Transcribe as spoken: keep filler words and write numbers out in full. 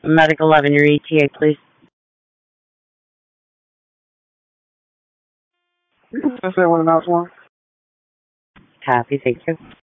Medic eleven, your E T A, please. I said one and out one. Copy, thank you.